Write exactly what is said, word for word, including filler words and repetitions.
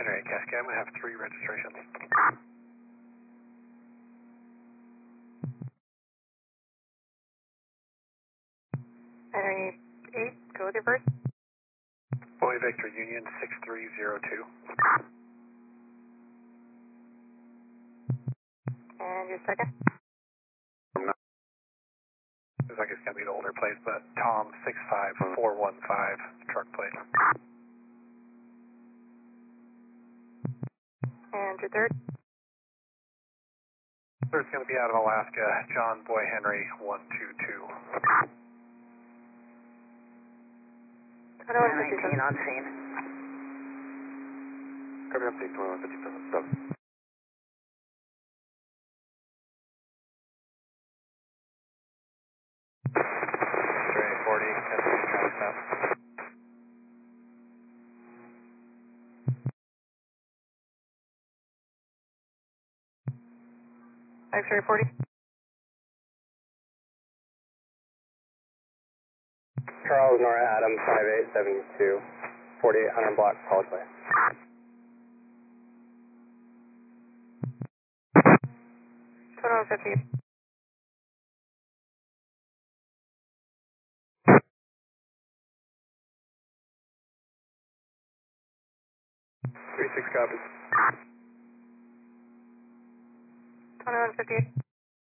Henry Cascade, I'm going to have three registrations. Henry eight, go with your first. Boy Victor Union six three zero two. And your second? Looks like it's going to be the older plate, but Tom six five four one five, truck plate. And your third? Third's going to be out of Alaska, John Boy Henry one two two. nineteen on scene. Copy update twenty-one fifty-seven, stop. three forty, stop. X-ray forty. Charles Nora Adam five eight seven two, forty-eight hundred block, College Way. twenty-one fifty. three six copies. twenty-one fifty.